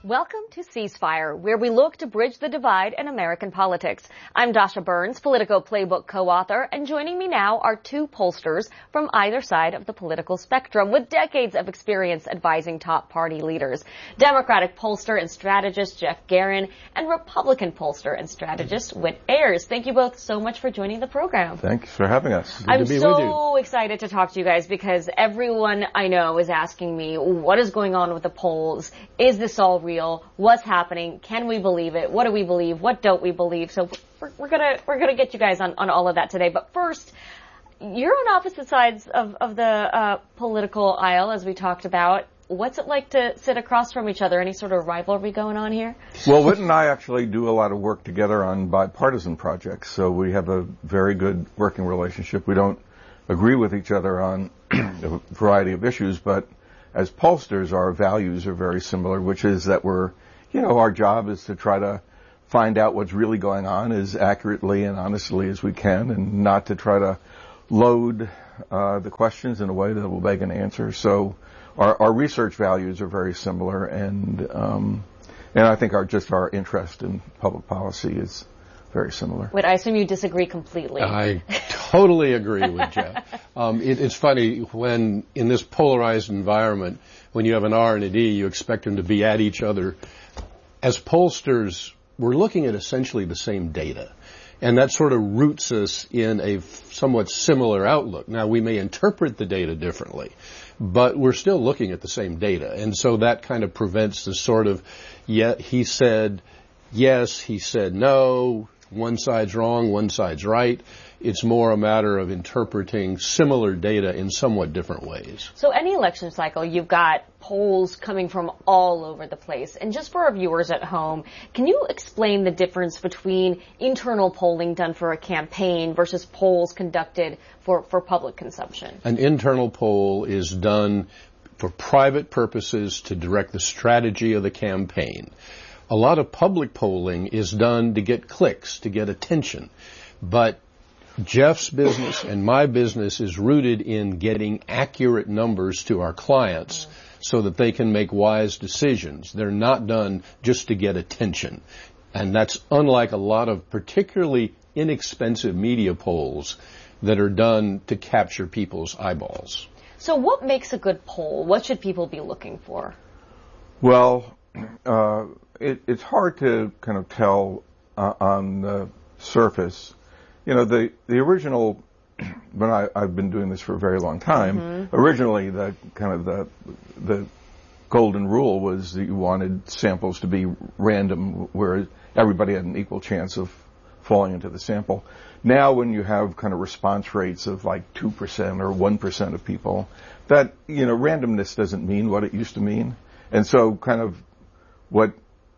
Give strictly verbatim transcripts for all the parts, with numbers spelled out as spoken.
Welcome to Ceasefire, where we look to bridge the divide in American politics. I'm Dasha Burns, Politico Playbook co-author, and joining me now are two pollsters from either side of the political spectrum with decades of experience advising top party leaders. Democratic pollster and strategist Geoff Garin and Republican pollster and strategist Whit Ayers. Thank you both so much for joining the program. Thanks for having us. Good I'm to be so with you. excited to talk to you guys because everyone I know is asking me, what is going on with the polls? Is this all real? What's happening? Can we believe it? What do we believe? What don't we believe? So we're, we're gonna we're gonna get you guys on, on all of that today. But first, you're on opposite sides of of the uh, political aisle, as we talked about. What's it like to sit across from each other? Any sort of rivalry going on here? Well, Whit and I actually do a lot of work together on bipartisan projects, so we have a very good working relationship. We don't agree with each other on a variety of issues, but as pollsters, our values are very similar, which is that we're, you know, our job is to try to find out what's really going on as accurately and honestly as we can, and not to try to load uh, the questions in a way that will beg an answer. So our, our research values are very similar, and um, and I think our just our interest in public policy is very similar. But I assume you disagree completely. I totally agree with Geoff. Um, it, it's funny, when in this polarized environment, when you have an R and a D, you expect them to be at each other. As pollsters, we're looking at essentially the same data. And that sort of roots us in a somewhat similar outlook. Now, we may interpret the data differently, but we're still looking at the same data. And so that kind of prevents the sort of, yeah, he said yes, he said no, one side's wrong, one side's right. It's more a matter of interpreting similar data in somewhat different ways. So any election cycle, you've got polls coming from all over the place. And just for our viewers at home, can you explain the difference between internal polling done for a campaign versus polls conducted for, for public consumption? An internal poll is done for private purposes to direct the strategy of the campaign. A lot of public polling is done to get clicks, to get attention. But Geoff's business and my business is rooted in getting accurate numbers to our clients so that they can make wise decisions. They're not done just to get attention. And that's unlike a lot of particularly inexpensive media polls that are done to capture people's eyeballs. So what makes a good poll? What should people be looking for? Well, uh, it, it's hard to kind of tell uh, on the surface. You know, the, the original, when I, I've been doing this for a very long time, mm-hmm. originally the kind of the, the golden rule was that you wanted samples to be random, where everybody had an equal chance of falling into the sample. Now when you have kind of response rates of like two percent or one percent of people, that, you know, randomness doesn't mean what it used to mean. And so kind of what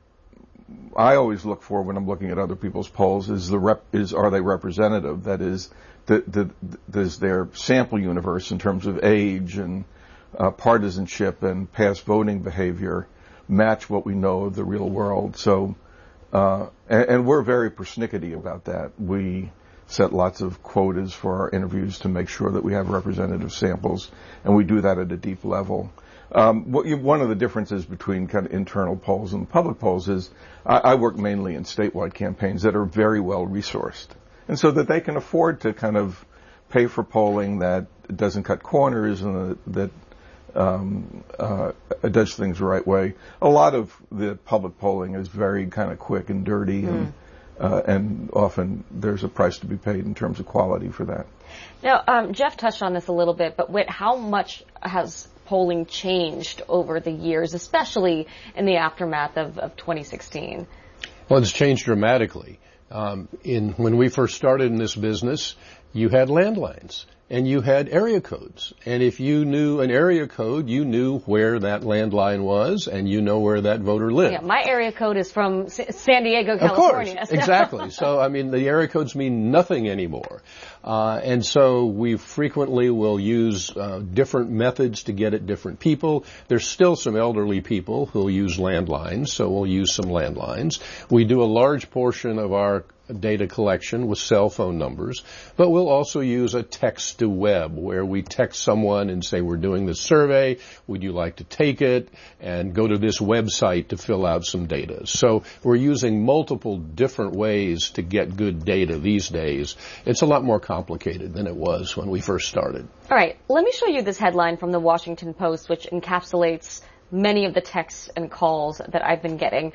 I always look for when I'm looking at other people's polls is the rep, is are they representative? That is, the, the, does their sample universe in terms of age and uh, partisanship and past voting behavior match what we know of the real world? So, uh, and, and we're very persnickety about that. We set lots of quotas for our interviews to make sure that we have representative samples, and we do that at a deep level. Um, what you, one of the differences between kind of internal polls and public polls is I, I work mainly in statewide campaigns that are very well resourced, and so that they can afford to kind of pay for polling that doesn't cut corners and that um, uh, does things the right way. A lot of the public polling is very kind of quick and dirty, mm. and uh, and often there's a price to be paid in terms of quality for that. Now, um, Geoff touched on this a little bit, but Whit, how much has polling changed over the years, especially in the aftermath of, of twenty sixteen? Well, it's changed dramatically. Um, in when we first started in this business, you had landlines and you had area codes. And if you knew an area code, you knew where that landline was and you know where that voter lived. Yeah, my area code is from S- San Diego, California. Of course, exactly. So, I mean, the area codes mean nothing anymore. Uh, and so we frequently will use uh, different methods to get at different people. There's still some elderly people who'll use landlines, so we'll use some landlines. We do a large portion of our data collection with cell phone numbers, but we'll also use a text-to-web where we text someone and say, we're doing this survey, would you like to take it, and go to this website to fill out some data. So we're using multiple different ways to get good data these days. It's a lot more complicated than it was when we first started. All right, let me show you this headline from the Washington Post, which encapsulates many of the texts and calls that I've been getting.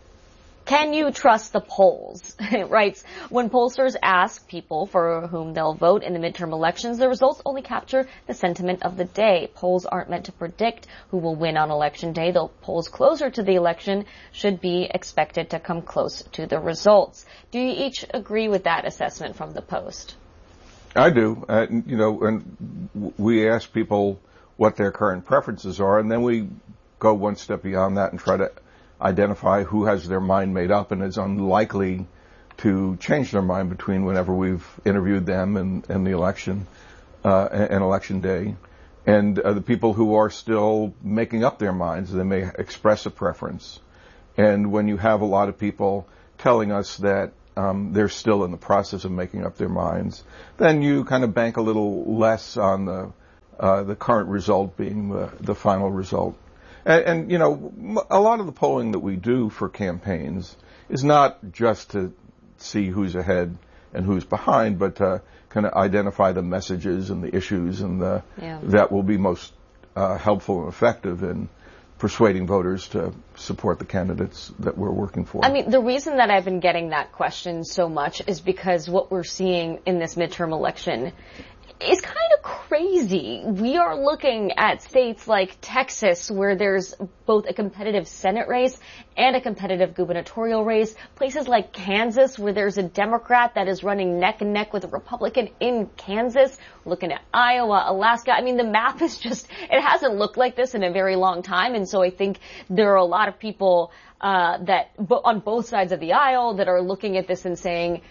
Can you trust the polls? It writes, when pollsters ask people for whom they'll vote in the midterm elections, the results only capture the sentiment of the day. Polls aren't meant to predict who will win on election day, though polls closer to the election should be expected to come close to the results. Do you each agree with that assessment from the Post? I do. Uh, you know, and we ask people what their current preferences are, and then we go one step beyond that and try to identify who has their mind made up and is unlikely to change their mind between whenever we've interviewed them and, and the election, uh, and election day. And uh, the people who are still making up their minds, they may express a preference. And when you have a lot of people telling us that um, they're still in the process of making up their minds, then you kind of bank a little less on the uh, the current result being the, the final result. And, and, you know, a lot of the polling that we do for campaigns is not just to see who's ahead and who's behind, but to kind of identify the messages and the issues and the, yeah. that will be most uh, helpful and effective in persuading voters to support the candidates that we're working for. I mean, the reason that I've been getting that question so much is because what we're seeing in this midterm election is kind of crazy. We are looking at states like Texas, where there's both a competitive Senate race and a competitive gubernatorial race. Places like Kansas, where there's a Democrat that is running neck and neck with a Republican in Kansas. We're looking at Iowa, Alaska. I mean, the map is just, it hasn't looked like this in a very long time. And so I think there are a lot of people uh that on both sides of the aisle that are looking at this and saying,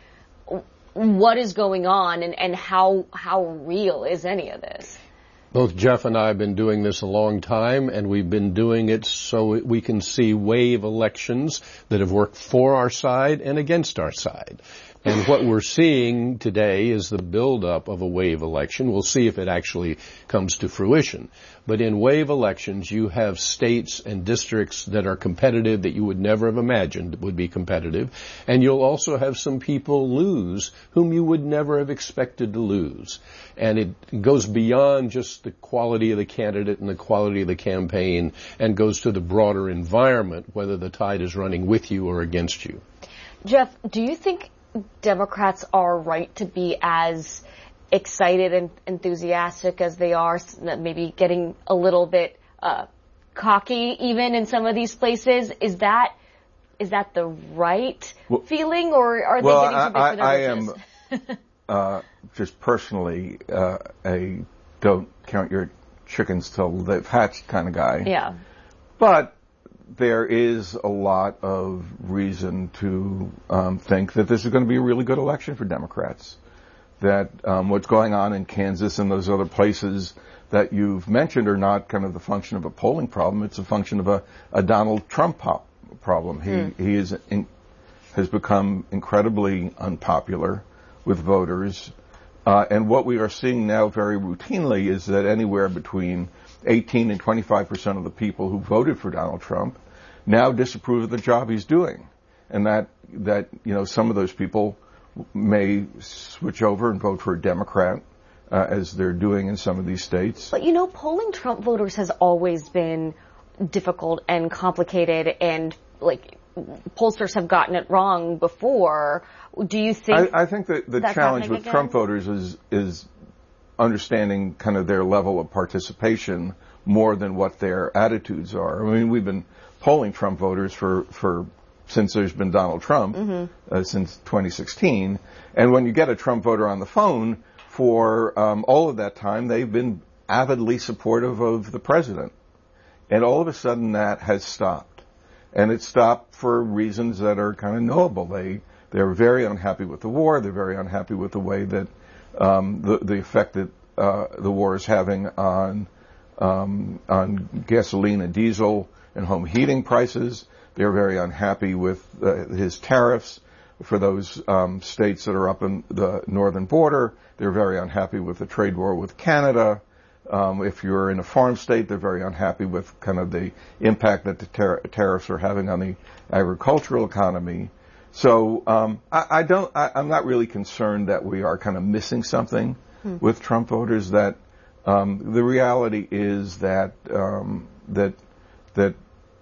what is going on, and, and how how real is any of this? Both Jeff and I have been doing this a long time, and we've been doing it so we can see wave elections that have worked for our side and against our side. And what we're seeing today is the buildup of a wave election. We'll see if it actually comes to fruition. But in wave elections, you have states and districts that are competitive that you would never have imagined would be competitive. And you'll also have some people lose whom you would never have expected to lose. And it goes beyond just the quality of the candidate and the quality of the campaign and goes to the broader environment, whether the tide is running with you or against you. Jeff, do you think Democrats are right to be as excited and enthusiastic as they are, maybe getting a little bit uh, cocky even in some of these places? Is that is that the right well, feeling, or are they well, getting too big I, for their I britches? am uh, just personally uh, a don't count your chickens till they've hatched kind of guy. Yeah. But there is a lot of reason to um, think that this is going to be a really good election for Democrats. That um, what's going on in Kansas and those other places that you've mentioned are not kind of the function of a polling problem. It's a function of a, a Donald Trump pop problem. He mm. he is in, has become incredibly unpopular with voters. Uh, and what we are seeing now very routinely is that anywhere between eighteen and twenty-five percent of the people who voted for Donald Trump now disapprove of the job he's doing. And that, that, you know, some of those people may switch over and vote for a Democrat, uh, as they're doing in some of these states. But, you know, polling Trump voters has always been difficult and complicated, and, like, pollsters have gotten it wrong before. Do you think I, I think that the challenge with again? Trump voters is, is understanding kind of their level of participation more than what their attitudes are. I mean, we've been polling Trump voters for, for since there's been Donald Trump, mm-hmm. uh, since twenty sixteen. And when you get a Trump voter on the phone, for um, all of that time, they've been avidly supportive of the president. And all of a sudden that has stopped. And it stopped for reasons that are kind of knowable. They, they're very unhappy with the war. They're very unhappy with the way that um, the, the effect that uh, the war is having on um, on gasoline and diesel and home heating prices. They're very unhappy with uh, his tariffs. for those um, states that are up in the northern border. They're very unhappy with the trade war with Canada. Um, if you're in a farm state, they're very unhappy with kind of the impact that the tar- tariffs are having on the agricultural economy. So um, I, I don't. I, I'm not really concerned that we are kind of missing something hmm. with Trump voters. That um, the reality is that um, that that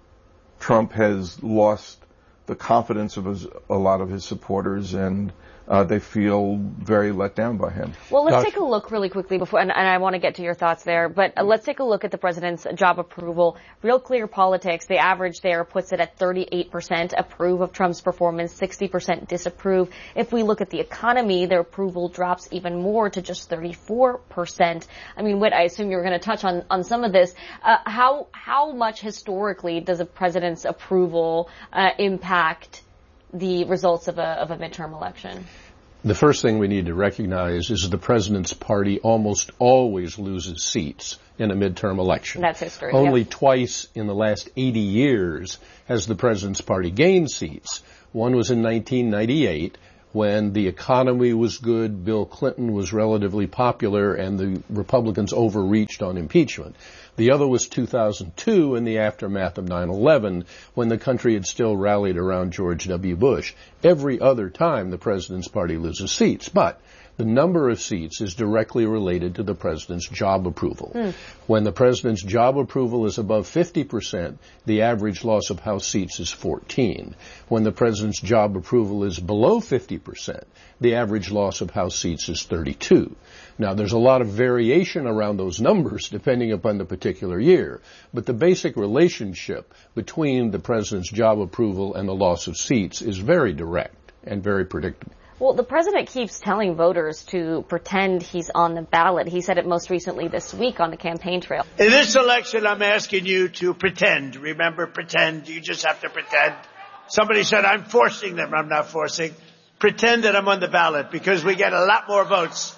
Trump has lost the confidence of his, a lot of his supporters, and uh, they feel very let down by him. Well, let's Gosh. take a look really quickly before, and, and I want to get to your thoughts there, but uh, let's take a look at the president's job approval. Real Clear Politics, the average there puts it at thirty-eight percent approve of Trump's performance, sixty percent disapprove. If we look at the economy, their approval drops even more to just thirty-four percent. I mean, Whit, I assume you're going to touch on, on some of this. Uh, how, how much historically does a president's approval uh, impact the results of a, of a midterm election? The first thing we need to recognize is the president's party almost always loses seats in a midterm election. That's history. Only yep. twice in the last eighty years has the president's party gained seats. One was in nineteen ninety-eight, when the economy was good, Bill Clinton was relatively popular, and the Republicans overreached on impeachment. The other was two thousand two in the aftermath of nine eleven, when the country had still rallied around George W. Bush. Every other time, the president's party loses seats. But the number of seats is directly related to the president's job approval. Mm. When the president's job approval is above fifty percent, the average loss of House seats is fourteen. When the president's job approval is below fifty percent, the average loss of House seats is thirty-two. Now, there's a lot of variation around those numbers depending upon the particular year, but the basic relationship between the president's job approval and the loss of seats is very direct and very predictable. Well, the president keeps telling voters to pretend he's on the ballot. He said it most recently this week on the campaign trail. In this election, I'm asking you to pretend. Remember, pretend. You just have to pretend. Somebody said I'm forcing them. I'm not forcing. Pretend that I'm on the ballot, because we get a lot more votes.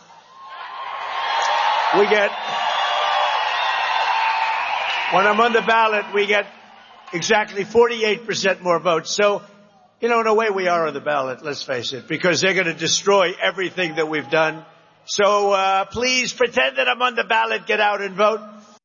We get, when I'm on the ballot, we get exactly forty-eight percent more votes. So, you know, in a way we are on the ballot, let's face it, because they're going to destroy everything that we've done. So uh, please pretend that I'm on the ballot, get out and vote.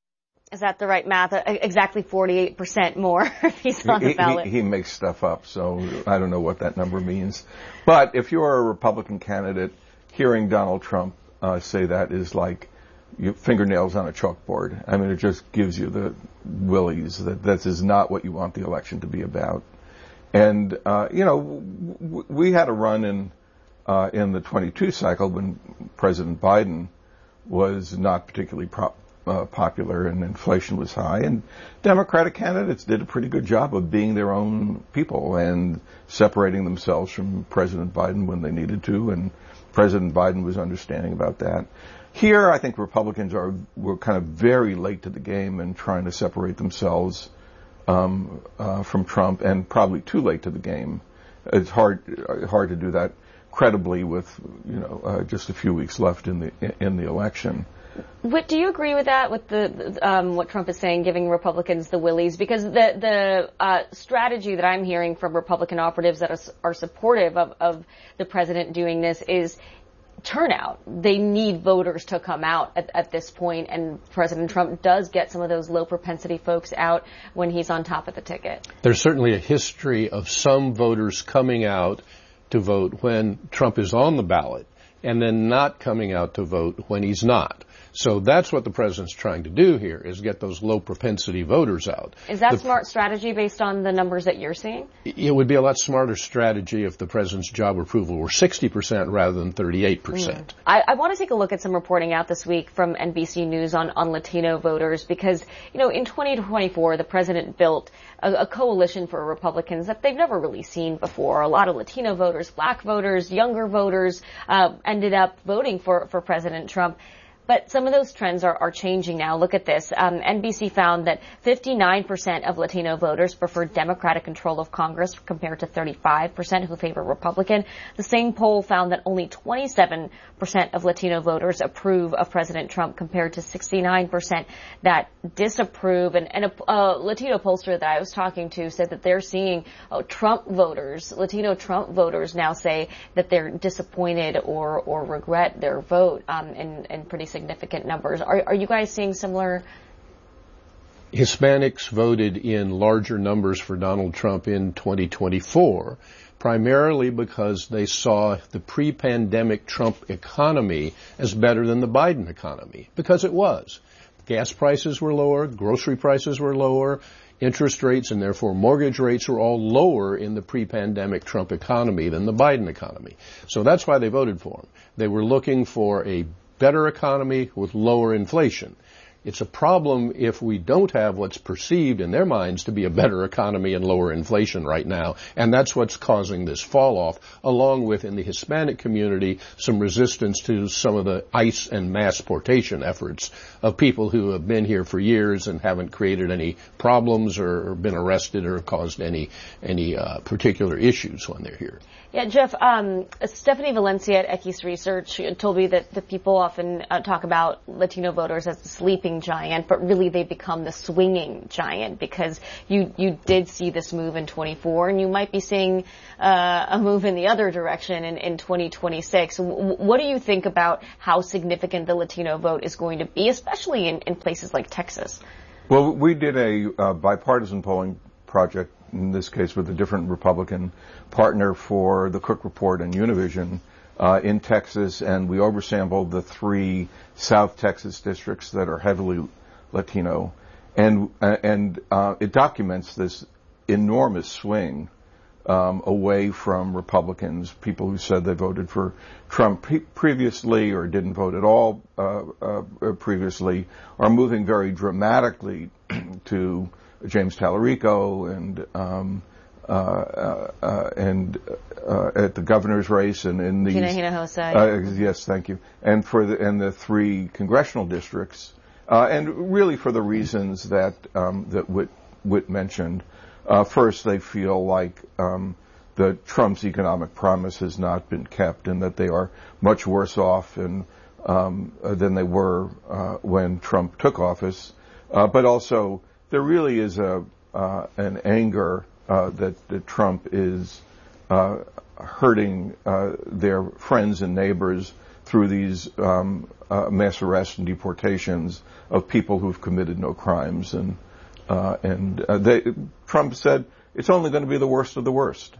Is that the right math? Exactly forty-eight percent more if he's on the ballot. He, he, he makes stuff up, so I don't know what that number means. But if you're a Republican candidate, hearing Donald Trump uh, say that is like you, fingernails on a chalkboard. I mean, it just gives you the willies that this is not what you want the election to be about. And, uh, you know, w- we had a run in uh, in the twenty-two cycle when President Biden was not particularly pro- uh, popular and inflation was high. And Democratic candidates did a pretty good job of being their own people and separating themselves from President Biden when they needed to. And President Biden was understanding about that. Here, I think Republicans are were kind of very late to the game and trying to separate themselves Um, uh, from Trump, and probably too late to the game. It's hard hard to do that credibly with you know uh, just a few weeks left in the in the election. Whit, do you agree with that? With the um, what Trump is saying, giving Republicans the willies? Because the the uh, strategy that I'm hearing from Republican operatives that are, are supportive of, of the president doing this is turnout. They need voters to come out at, at this point, and President Trump does get some of those low propensity folks out when he's on top of the ticket. There's certainly a history of some voters coming out to vote when Trump is on the ballot and then not coming out to vote when he's not. So that's what the president's trying to do here, is get those low propensity voters out. Is that the, smart strategy based on the numbers that you're seeing? It would be a lot smarter strategy if the president's job approval were sixty percent rather than thirty-eight percent. Mm. I, I want to take a look at some reporting out this week from N B C News on, on Latino voters because, you know, in twenty twenty-four, the president built a, a coalition for Republicans that they've never really seen before. A lot of Latino voters, black voters, younger voters uh, ended up voting for, for President Trump. But some of those trends are, are changing now. Look at this. Um, N B C found that fifty-nine percent of Latino voters prefer Democratic control of Congress compared to thirty-five percent who favor Republican. The same poll found that only twenty-seven percent of Latino voters approve of President Trump compared to sixty-nine percent that disapprove. And, and a, a Latino pollster that I was talking to said that they're seeing oh, Trump voters, Latino Trump voters now say that they're disappointed or, or regret their vote um, in, in pretty significant numbers. Are, are you guys seeing similar? Hispanics voted in larger numbers for Donald Trump in twenty twenty-four, primarily because they saw the pre-pandemic Trump economy as better than the Biden economy, because it was. Gas prices were lower, grocery prices were lower, interest rates and therefore mortgage rates were all lower in the pre-pandemic Trump economy than the Biden economy. So that's why they voted for him. They were looking for a better economy with lower inflation. It's a problem if we don't have what's perceived in their minds to be a better economy and lower inflation right now, and that's what's causing this fall off, along with, in the Hispanic community, some resistance to some of the ICE and mass deportation efforts of people who have been here for years and haven't created any problems or been arrested or caused any any uh, particular issues when they're here. Yeah, Jeff, um, Stephanie Valencia at Equis Research told me that the people often uh, talk about Latino voters as the sleeping giant, but really they become the swinging giant because you, you did see this move in twenty-four, and you might be seeing uh, a move in the other direction in, in twenty twenty-six. W- what do you think about how significant the Latino vote is going to be, especially in, in places like Texas? Well, we did a uh, bipartisan polling project, in this case with a different Republican partner, for the Cook Report and Univision uh, in Texas, and we oversampled the three South Texas districts that are heavily Latino, and uh, and uh, it documents this enormous swing um, away from Republicans. People who said they voted for Trump pre- previously or didn't vote at all uh, uh, previously are moving very dramatically to James Tallarico and um, uh, uh, uh, and uh, at the governor's race and in the Gina Hinojosa. Uh, yes, thank you. And for the and the three congressional districts, uh, and really for the reasons that um, that Whit, Whit mentioned. Uh, first, they feel like um, the Trump's economic promise has not been kept, and that they are much worse off and, um, uh, than they were uh, when Trump took office. Uh, but also, there really is a uh, an anger uh, that, that Trump is uh, hurting uh, their friends and neighbors through these um, uh, mass arrests and deportations of people who've committed no crimes. And uh, and uh, they, Trump said it's only going to be the worst of the worst,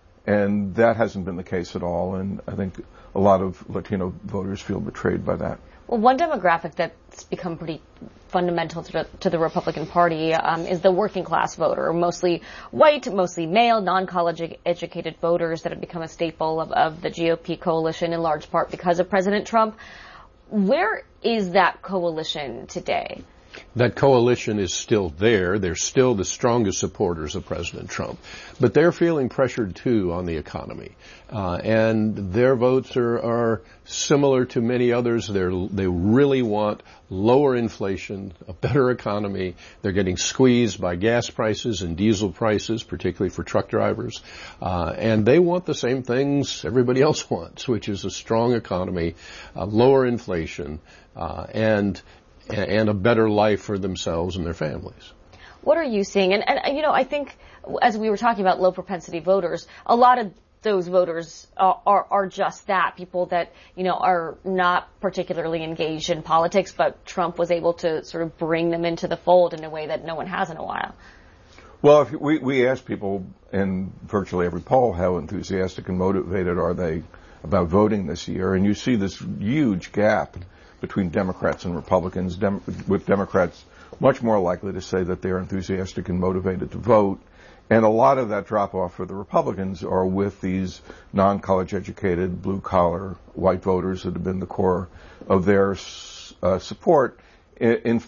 and that hasn't been the case at all. And I think a lot of Latino voters feel betrayed by that. Well, one demographic that's become pretty fundamental to the, to the Republican Party um, is the working class voter, mostly white, mostly male, non-college educated voters that have become a staple of, of the G O P coalition in large part because of President Trump. Where is that coalition today? That coalition is still there. They're still the strongest supporters of President Trump. But they're feeling pressured, too, on the economy. Uh, and their votes are, are similar to many others. They're, they really want lower inflation, a better economy. They're getting squeezed by gas prices and diesel prices, particularly for truck drivers. Uh, and they want the same things everybody else wants, which is a strong economy, uh, lower inflation, uh, and and a better life for themselves and their families. What are you seeing? And, and, you know, I think as we were talking about low propensity voters, a lot of those voters are, are, are just that, people that, you know, are not particularly engaged in politics, but Trump was able to sort of bring them into the fold in a way that no one has in a while. Well, if we, we asked people in virtually every poll how enthusiastic and motivated are they about voting this year, and you see this huge gap between Democrats and Republicans, Dem- with Democrats much more likely to say that they're enthusiastic and motivated to vote. And a lot of that drop-off for the Republicans are with these non-college educated, blue-collar, white voters that have been the core of their uh, support. In, in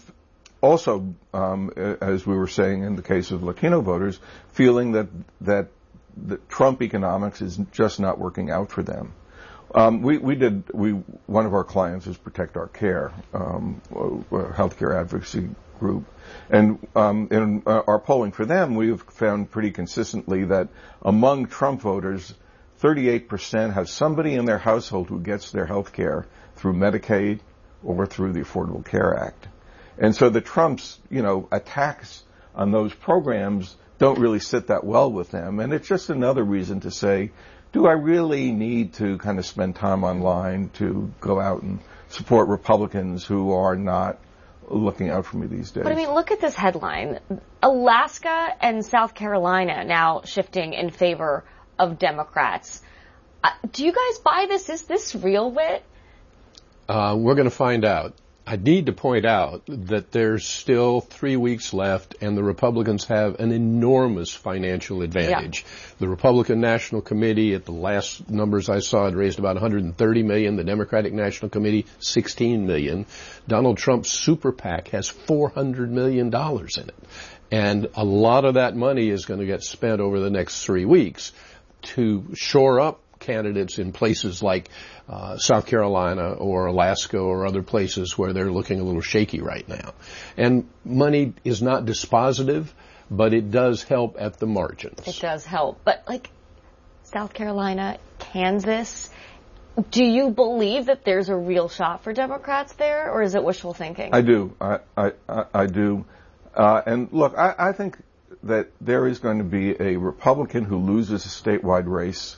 also, um, as we were saying in the case of Latino voters, feeling that, that the Trump economics is just not working out for them. Um, we, we did, we, one of our clients is Protect Our Care, um, a healthcare advocacy group. And um, in uh, our polling for them, we've found pretty consistently that among Trump voters, thirty-eight percent have somebody in their household who gets their health care through Medicaid or through the Affordable Care Act. And so the Trump's, you know, attacks on those programs don't really sit that well with them. And it's just another reason to say, do I really need to kind of spend time online to go out and support Republicans who are not looking out for me these days? But I mean, look at this headline. Alaska and South Carolina now shifting in favor of Democrats. Uh, do you guys buy this? Is this real, Whit? Uh, we're going to find out. I need to point out that there's still three weeks left, and the Republicans have an enormous financial advantage. Yeah. The Republican National Committee, at the last numbers I saw, had raised about one hundred thirty million dollars. The Democratic National Committee, sixteen million dollars. Donald Trump's super PAC has four hundred million dollars in it. And a lot of that money is going to get spent over the next three weeks to shore up candidates in places like uh, South Carolina or Alaska or other places where they're looking a little shaky right now. And money is not dispositive, but it does help at the margins. It does help. But like South Carolina, Kansas, do you believe that there's a real shot for Democrats there, or is it wishful thinking? I do. I, I, I, I do. Uh, and look, I, I think that there is going to be a Republican who loses a statewide race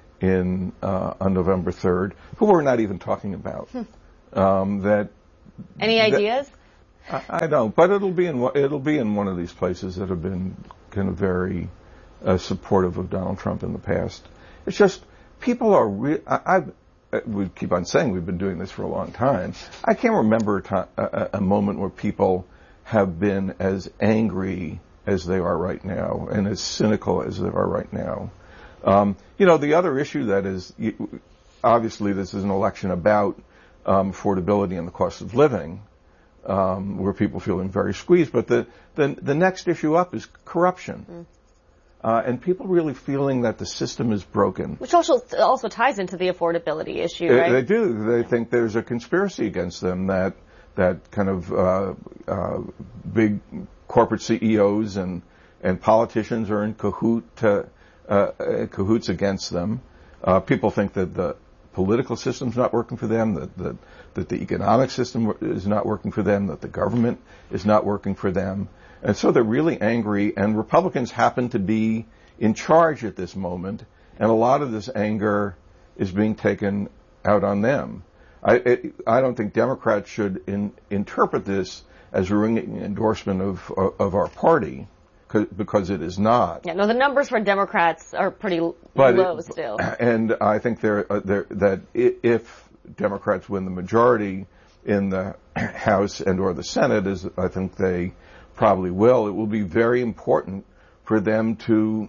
in uh, on November third, who we're not even talking about. Hmm. Um, that any ideas? That, I, I don't, but it'll be in it'll be in one of these places that have been kind of very uh, supportive of Donald Trump in the past. It's just people are. Re- I, I we keep on saying we've been doing this for a long time. I can't remember a, time, a, a moment where people have been as angry as they are right now and as cynical as they are right now. Um, you know, the other issue that is, obviously this is an election about um, affordability and the cost of living, um, where people feeling very squeezed, but the, the, the next issue up is corruption. Mm. Uh, and people really feeling that the system is broken. Which also also ties into the affordability issue, they, right? They do. They think there's a conspiracy against them, that that kind of uh, uh, big corporate C E Os and, and politicians are in cahoot to, Uh, cahoots against them. Uh, people think that the political system's not working for them, that, that that the economic system is not working for them, that the government is not working for them. And so they're really angry, and Republicans happen to be in charge at this moment, and a lot of this anger is being taken out on them. I, it, I don't think Democrats should in, interpret this as a ringing endorsement of, of our party, because it is not. Yeah, no, the numbers for Democrats are pretty but low it, still. And I think they're, uh, they're, that if Democrats win the majority in the House and or the Senate, as I think they probably will, it will be very important for them to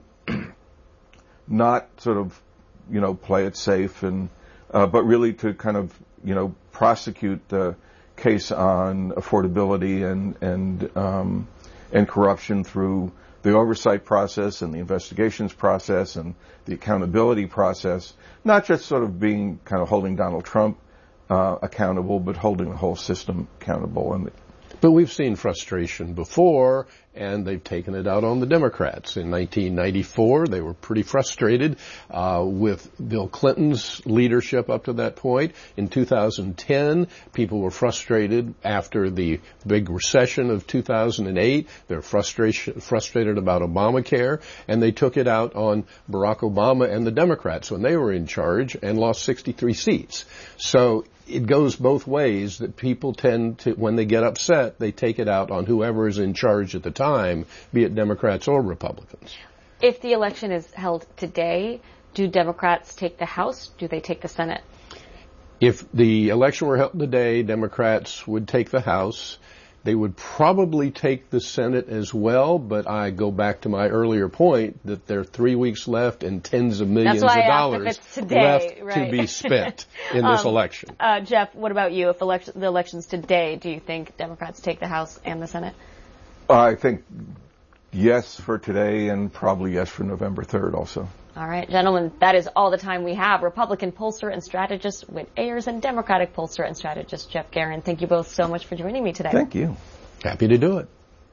not sort of, you know, play it safe, and uh, but really to kind of, you know, prosecute the case on affordability and and um, and corruption through the oversight process and the investigations process and the accountability process, not just sort of being kind of holding Donald Trump uh, accountable, but holding the whole system accountable. And But we've seen frustration before, and they've taken it out on the Democrats. In nineteen ninety-four, they were pretty frustrated uh, with Bill Clinton's leadership up to that point. In two thousand ten, people were frustrated after the big recession of two thousand eight. They're frustration, frustrated about Obamacare, and they took it out on Barack Obama and the Democrats when they were in charge and lost sixty-three seats. So it goes both ways, that people tend to, when they get upset, they take it out on whoever is in charge at the time, be it Democrats or Republicans. If the election is held today, do Democrats take the House? Do they take the Senate? If the election were held today, Democrats would take the House. They would probably take the Senate as well, but I go back to my earlier point that there are three weeks left and tens of millions of dollars today, left right? to be spent in this um, election. Uh, Jeff, what about you? If election, the election's today, do you think Democrats take the House and the Senate? I think yes for today and probably yes for November third also. All right, gentlemen, that is all the time we have. Republican pollster and strategist Whit Ayers and Democratic pollster and strategist Geoff Garin. Thank you both so much for joining me today. Thank you. Happy to do it.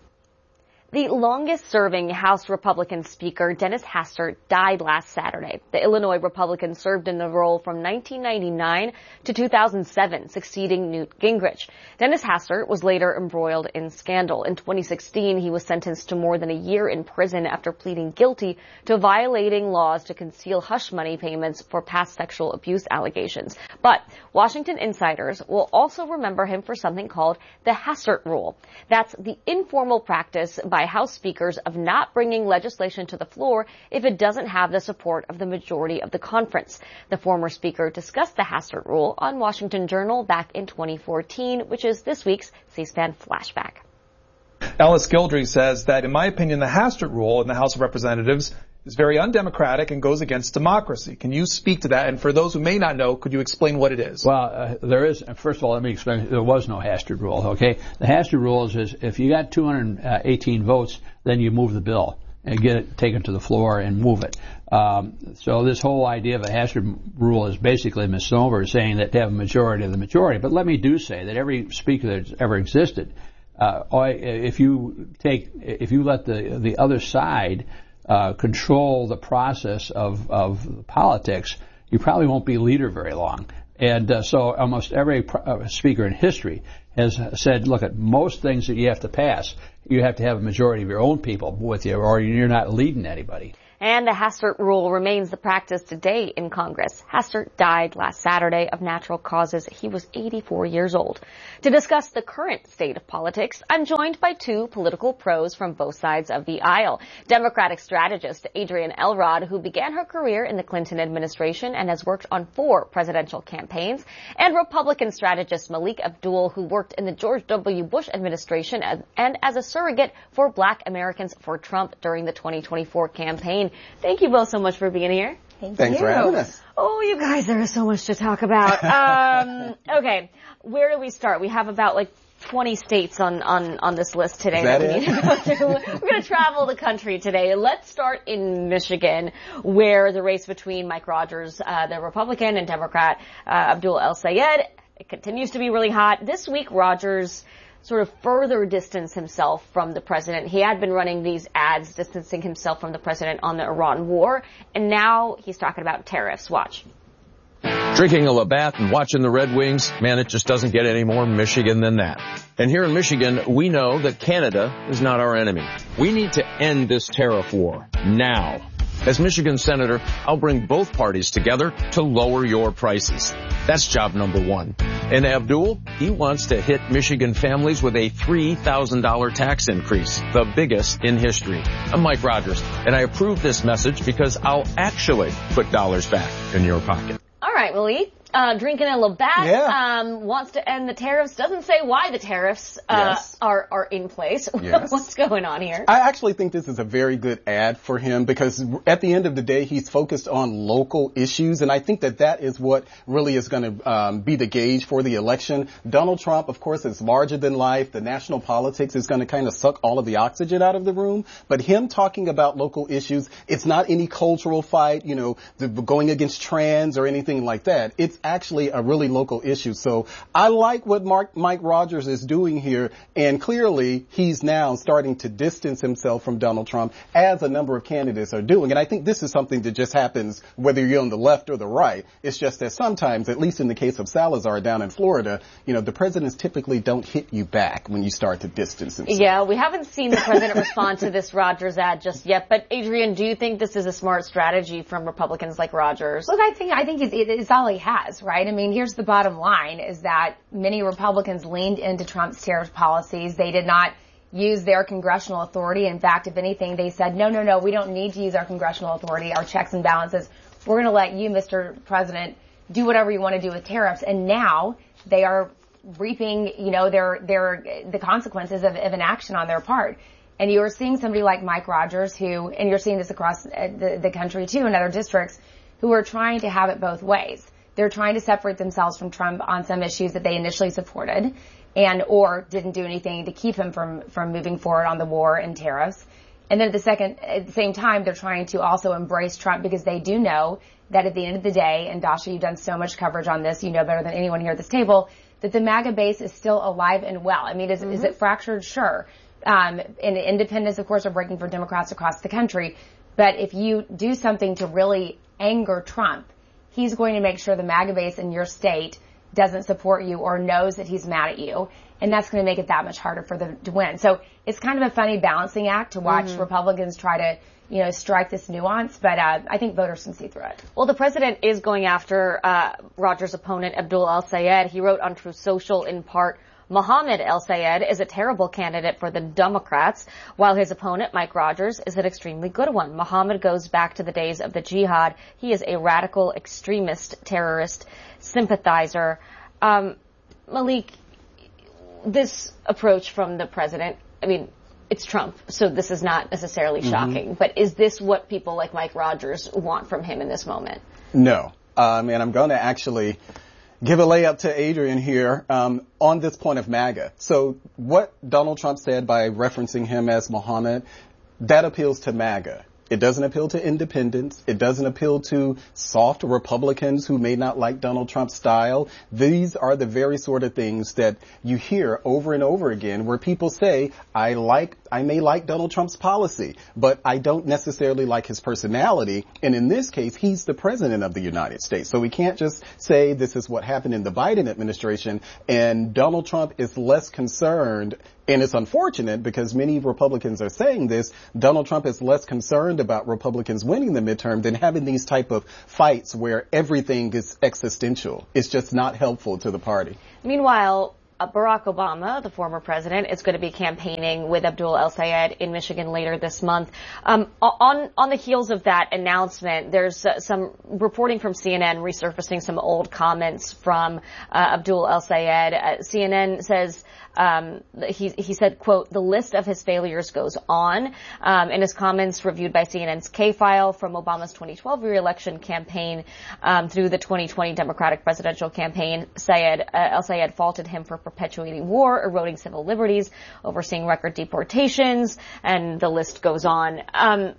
The longest-serving House Republican Speaker, Dennis Hastert, died last Saturday. The Illinois Republican served in the role from nineteen ninety-nine to two thousand seven, succeeding Newt Gingrich. Dennis Hastert was later embroiled in scandal. In twenty sixteen, he was sentenced to more than a year in prison after pleading guilty to violating laws to conceal hush money payments for past sexual abuse allegations. But Washington insiders will also remember him for something called the Hastert Rule. That's the informal practice by by House speakers of not bringing legislation to the floor if it doesn't have the support of the majority of the conference. The former speaker discussed the Hastert Rule on Washington Journal back in twenty fourteen, which is this week's C-SPAN Flashback. Ellis Gildry says that, in my opinion, the Hastert Rule in the House of Representatives is very undemocratic and goes against democracy. Can you speak to that? And for those who may not know, could you explain what it is? Well, uh, there is, first of all, let me explain, there was no Hastert Rule, okay? The Hastert Rule is, is if you got two hundred eighteen votes, then you move the bill and get it taken to the floor and move it. Um, so this whole idea of a Hastert Rule is basically a misnomer, saying that to have a majority of the majority. But let me do say that every speaker that's ever existed, uh, if you take, if you let the the other side Uh, control the process of, of politics, you probably won't be leader very long. And uh, so almost every pr- uh, speaker in history has said, look, at most things that you have to pass, you have to have a majority of your own people with you, or you're not leading anybody. And the Hastert Rule remains the practice today in Congress. Hastert died last Saturday of natural causes. He was eighty-four years old. To discuss the current state of politics, I'm joined by two political pros from both sides of the aisle. Democratic strategist Adrienne Elrod, who began her career in the Clinton administration and has worked on four presidential campaigns, and Republican strategist Malik Abdul, who worked in the George W. Bush administration as, and as a surrogate for Black Americans for Trump during the twenty twenty-four campaign. Thank you both so much for being here. Thank Thanks you. for having us. Oh, you guys, there is so much to talk about. Um, okay, where do we start? We have about like twenty states on, on, on this list today that, that we it? need to go through. We're going to travel the country today. Let's start in Michigan, where the race between Mike Rogers, uh, the Republican, and Democrat uh, Abdul El-Sayed, it continues to be really hot. This week, Rogers sort of further distance himself from the president. He had been running these ads distancing himself from the president on the Iran war, and now he's talking about tariffs. Watch. Drinking a Labatt and watching the Red Wings, man, it just doesn't get any more Michigan than that. And here in Michigan, we know that Canada is not our enemy. We need to end this tariff war now. As Michigan Senator, I'll bring both parties together to lower your prices. That's job number one. And Abdul, he wants to hit Michigan families with a three thousand dollars tax increase, the biggest in history. I'm Mike Rogers, and I approve this message because I'll actually put dollars back in your pocket. All right, Malik. Uh, drinking a Labatt, Yeah. um, wants to end the tariffs, doesn't say why the tariffs uh, Yes. are, are in place. Yes. What's going on here? I actually think this is a very good ad for him because at the end of the day, he's focused on local issues, and I think that that is what really is going to um, be the gauge for the election. Donald Trump, of course, is larger than life. The national politics is going to kind of suck all of the oxygen out of the room, but him talking about local issues, it's not any cultural fight, you know, the, going against trans or anything like that. It's actually a really local issue. So I like what Mark, Mike Rogers is doing here, and clearly he's now starting to distance himself from Donald Trump, as a number of candidates are doing. And I think this is something that just happens whether you're on the left or the right. It's just that sometimes, at least in the case of Salazar down in Florida, you know, the presidents typically don't hit you back when you start to distance themselves. Yeah, we haven't seen the president respond to this Rogers ad just yet. But Adrienne, do you think this is a smart strategy from Republicans like Rogers? Look, I think I think it's, it's all he has, right? I mean, here's the bottom line: is that many Republicans leaned into Trump's tariff policies. They did not use their congressional authority. In fact, if anything, they said, no, no, no, we don't need to use our congressional authority, our checks and balances. We're going to let you, Mister President, do whatever you want to do with tariffs. And now they are reaping, you know, their their the consequences of, of an action on their part. And you're seeing somebody like Mike Rogers, who, and you're seeing this across the, the country too, in other districts, who are trying to have it both ways. They're trying to separate themselves from Trump on some issues that they initially supported, and or didn't do anything to keep him from from moving forward on the war and tariffs. And then at the second, at the same time, they're trying to also embrace Trump because they do know that at the end of the day, and Dasha, you've done so much coverage on this, you know better than anyone here at this table, that the MAGA base is still alive and well. I mean, is, mm-hmm. is it fractured? Sure. Um, and independents, of course, are breaking for Democrats across the country. But if you do something to really anger Trump, he's going to make sure the MAGA base in your state doesn't support you or knows that he's mad at you. And that's going to make it that much harder for them to win. So it's kind of a funny balancing act to watch mm-hmm. Republicans try to, you know, strike this nuance. But uh, I think voters can see through it. Well, the president is going after uh, Rogers' opponent, Abdul El-Sayed. He wrote on Truth Social in part, Mohammed El-Sayed is a terrible candidate for the Democrats, while his opponent, Mike Rogers, is an extremely good one. Mohammed goes back to the days of the jihad. He is a radical extremist, terrorist, sympathizer. Um, Malik, this approach from the president, I mean, it's Trump, so this is not necessarily shocking, mm-hmm. but is this what people like Mike Rogers want from him in this moment? No. Um, and I'm going to actually give a layup to Adrian here um, on this point of MAGA. So what Donald Trump said by referencing him as Mohammed, that appeals to MAGA. It doesn't appeal to independents. It doesn't appeal to soft Republicans who may not like Donald Trump's style. These are the very sort of things that you hear over and over again where people say, I like, I may like Donald Trump's policy, but I don't necessarily like his personality. And in this case, he's the president of the United States. So we can't just say this is what happened in the Biden administration and Donald Trump is less concerned. And it's unfortunate because many Republicans are saying this. Donald Trump is less concerned about Republicans winning the midterm than having these type of fights where everything is existential. It's just not helpful to the party. Meanwhile, uh, Barack Obama, the former president, is going to be campaigning with Abdul El-Sayed in Michigan later this month. Um, on on the heels of that announcement, there's uh, some reporting from C N N resurfacing some old comments from uh, Abdul El-Sayed. Uh, C N N says Um, he, he said, quote, the list of his failures goes on. Um, in his comments reviewed by C N N's K-File from Obama's twenty twelve re-election campaign um, through the twenty twenty Democratic presidential campaign, Sayed, uh, El-Sayed faulted him for perpetuating war, eroding civil liberties, overseeing record deportations, and the list goes on. Um,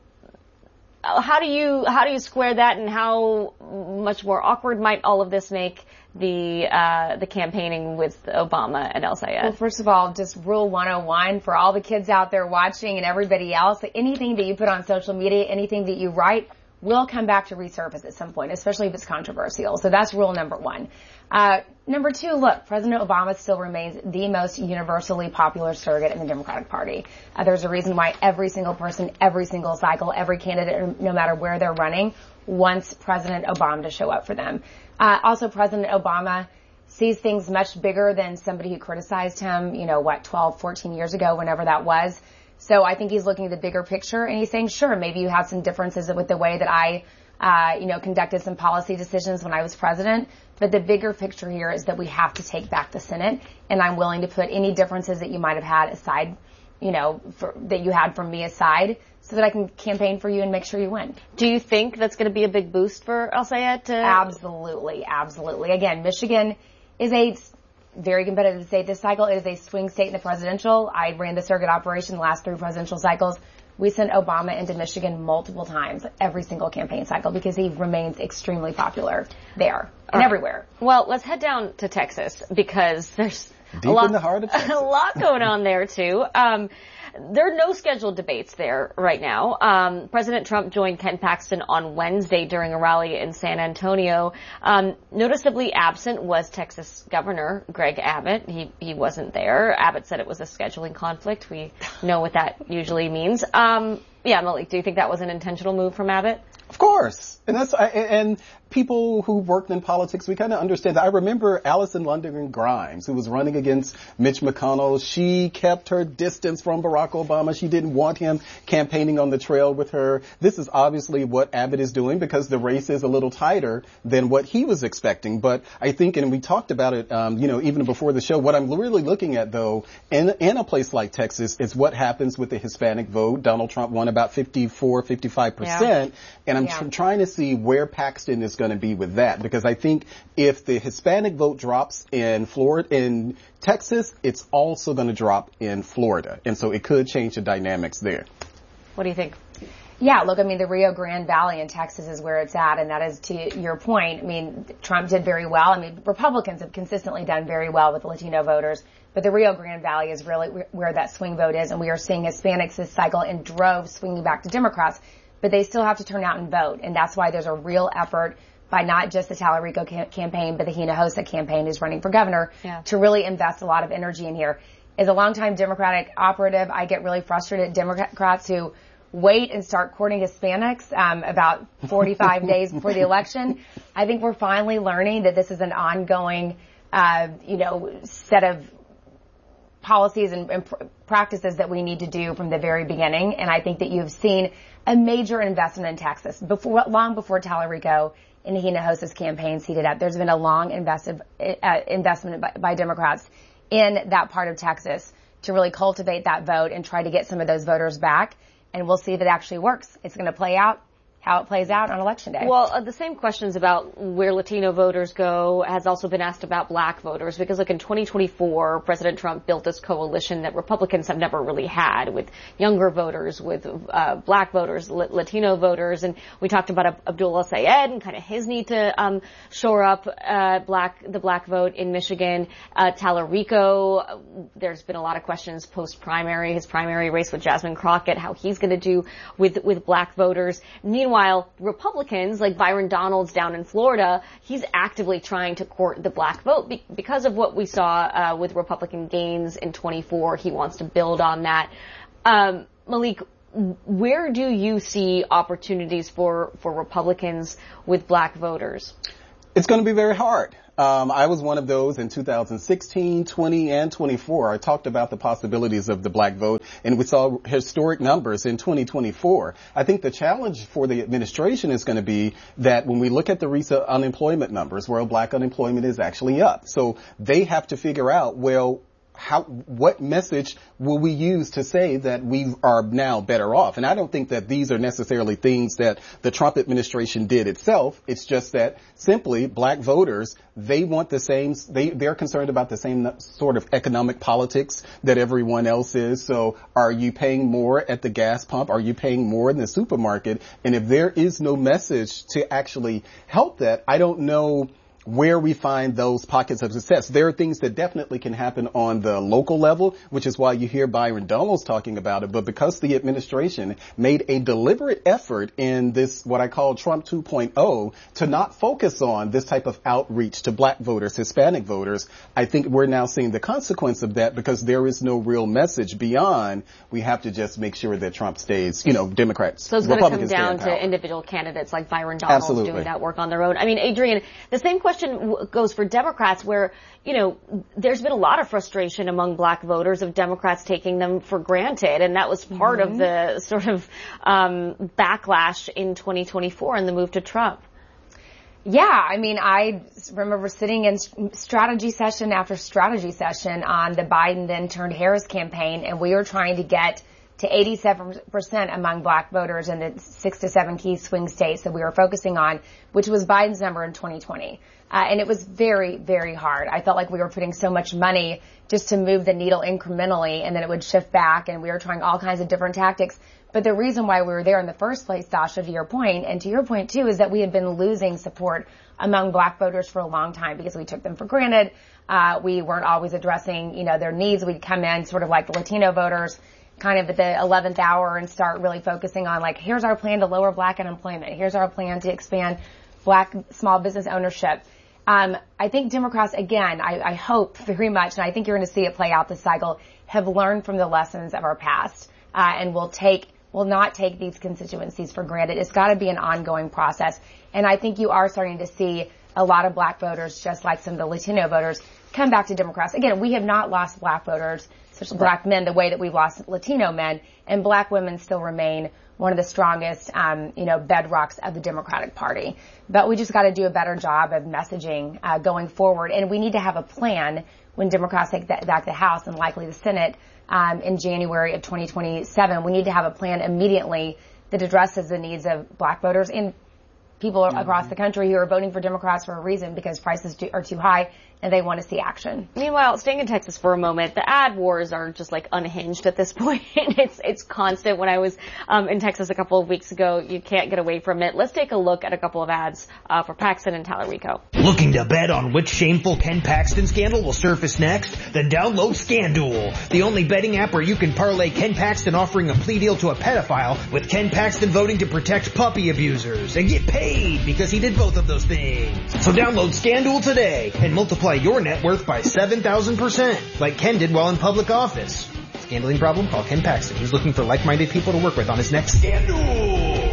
how do you how do you square that, and how much more awkward might all of this make the uh, the campaigning with Obama and El-Sayed? Well, first of all, just rule one oh one for all the kids out there watching and everybody else. Anything that you put on social media, anything that you write, will come back to resurface at some point, especially if it's controversial. So that's rule number one. Uh, number two, look, President Obama still remains the most universally popular surrogate in the Democratic Party. Uh, there's a reason why every single person, every single cycle, every candidate, no matter where they're running, wants President Obama to show up for them. Uh, also, President Obama sees things much bigger than somebody who criticized him, you know, what, twelve, fourteen years ago, whenever that was. So I think he's looking at the bigger picture, and he's saying, sure, maybe you have some differences with the way that I, uh, you know, conducted some policy decisions when I was president. But the bigger picture here is that we have to take back the Senate, and I'm willing to put any differences that you might have had aside, you know, for, that you had from me aside, so that I can campaign for you and make sure you win. Do you think that's going to be a big boost for El-Sayed to? Absolutely, absolutely. Again, Michigan is a very competitive state this cycle. It is a swing state in the presidential. I ran the circuit operation the last three presidential cycles. We sent Obama into Michigan multiple times, every single campaign cycle, because he remains extremely popular there and right. everywhere. Well, let's head down to Texas because there's Deep a lot, in the heart of Texas. a lot going on there too. Um, There are no scheduled debates there right now. Um, President Trump joined Ken Paxton on Wednesday during a rally in San Antonio. Um, noticeably absent was Texas Governor Greg Abbott. He he wasn't there. Abbott said it was a scheduling conflict. We know what that usually means. Um, yeah, Malik, do you think that was an intentional move from Abbott? Of course. And that's, and people who worked in politics, we kind of understand that. I remember Allison London Grimes, who was running against Mitch McConnell. She kept her distance from Barack Obama. She didn't want him campaigning on the trail with her. This is obviously what Abbott is doing because the race is a little tighter than what he was expecting. But I think, and we talked about it, um, you know, even before the show, what I'm really looking at, though, in, in a place like Texas is what happens with the Hispanic vote. Donald Trump won about fifty-four, fifty-five percent. Yeah. And I'm yeah. tr- trying to see where Paxton is going to be with that, because I think if the Hispanic vote drops in Florida, in Texas, it's also going to drop in Florida, and so it could change the dynamics there. What do you think? Yeah, look, I mean, the Rio Grande Valley in Texas is where it's at, and that is to your point. I mean, Trump did very well. I mean, Republicans have consistently done very well with Latino voters, but the Rio Grande Valley is really where that swing vote is, and we are seeing Hispanics this cycle in droves swinging back to Democrats, but they still have to turn out and vote, and that's why there's a real effort by not just the Tallarico cam- campaign, but the Hinojosa campaign who's running for governor yeah. to really invest a lot of energy in here. As a longtime Democratic operative, I get really frustrated at Democrats who wait and start courting Hispanics um, about forty-five days before the election. I think we're finally learning that this is an ongoing, uh, you know, set of policies and, and pr- practices that we need to do from the very beginning. And I think that you've seen a major investment in Texas before, long before Tallarico and Hinojosa's campaign seated up. There's been a long invested, uh, investment by, by Democrats in that part of Texas to really cultivate that vote and try to get some of those voters back. And we'll see if it actually works. It's going to play out how it plays out on Election Day. Well, uh, the same questions about where Latino voters go has also been asked about black voters, because look, in twenty twenty-four, President Trump built this coalition that Republicans have never really had with younger voters, with uh, black voters, L- Latino voters, and we talked about Ab- Abdul El-Sayed and kind of his need to um, shore up uh, black the black vote in Michigan. Uh, Tallarico, there's been a lot of questions post-primary, his primary race with Jasmine Crockett, how he's going to do with with black voters. Meanwhile, Meanwhile, Republicans like Byron Donalds down in Florida, he's actively trying to court the black vote Be- because of what we saw uh, with Republican gains in twenty-four. He wants to build on that. Um, Malik, where do you see opportunities for, for Republicans with black voters? It's going to be very hard. Um, I was one of those in two thousand sixteen, twenty, and twenty-four. I talked about the possibilities of the black vote, and we saw historic numbers in twenty twenty-four. I think the challenge for the administration is going to be that when we look at the recent unemployment numbers, where black unemployment is actually up. So they have to figure out, well, how, what message will we use to say that we are now better off? And I don't think that these are necessarily things that the Trump administration did itself. It's just that simply black voters, they want the same, they, they're concerned about the same sort of economic politics that everyone else is. So are you paying more at the gas pump? Are you paying more in the supermarket? And if there is no message to actually help that, I don't know where we find those pockets of success. There are things that definitely can happen on the local level, which is why you hear Byron Donalds talking about it. But because the administration made a deliberate effort in this, what I call Trump two point oh, to not focus on this type of outreach to black voters, Hispanic voters, I think we're now seeing the consequence of that, because there is no real message beyond we have to just make sure that Trump stays, you know, Democrats, so it's going to come Republicans down to individual candidates like Byron Donalds Absolutely. doing that work on their own. I mean, Adrian, the same question goes for Democrats, where, you know, there's been a lot of frustration among black voters of Democrats taking them for granted, and that was part mm-hmm. of the sort of um, backlash in twenty twenty-four and the move to Trump. Yeah, I mean, I remember sitting in strategy session after strategy session on the Biden then turned Harris campaign, and we were trying to get to eighty-seven percent among black voters in the six to seven key swing states that we were focusing on, which was Biden's number in twenty twenty. Uh, and it was very, very hard. I felt like we were putting so much money just to move the needle incrementally, and then it would shift back, and we were trying all kinds of different tactics. But the reason why we were there in the first place, Sasha, to your point, and to your point too, is that we had been losing support among black voters for a long time because we took them for granted. Uh, we weren't always addressing, you know, their needs. We'd come in sort of like the Latino voters, kind of at the eleventh hour, and start really focusing on, like, here's our plan to lower black unemployment. Here's our plan to expand black small business ownership. Um, I think Democrats, again, I, I hope very much, and I think you're going to see it play out this cycle, have learned from the lessons of our past, uh, and will take, will not take these constituencies for granted. It's got to be an ongoing process. And I think you are starting to see a lot of black voters, just like some of the Latino voters, come back to Democrats. Again, we have not lost black voters, especially black men, the way that we've lost Latino men, and black women still remain one of the strongest, um, you know, bedrocks of the Democratic Party. But we just got to do a better job of messaging uh, going forward, and we need to have a plan when Democrats take that, back the House and likely the Senate um, in January of twenty twenty-seven. We need to have a plan immediately that addresses the needs of black voters and people mm-hmm. across the country who are voting for Democrats for a reason because prices do, are too high and they want to see action. Meanwhile, staying in Texas for a moment, the ad wars are just like unhinged at this point. it's it's constant. When I was um, in Texas a couple of weeks ago, you can't get away from it. Let's take a look at a couple of ads uh, for Paxton and Tallarico. Looking to bet on which shameful Ken Paxton scandal will surface next? Then download ScanDuel, the only betting app where you can parlay Ken Paxton offering a plea deal to a pedophile with Ken Paxton voting to protect puppy abusers and get paid because he did both of those things. So download ScanDuel today and multiply your net worth by seven thousand percent, like Ken did while in public office. Gambling problem? Call Ken Paxton. He's looking for like-minded people to work with on his next ScanDuel.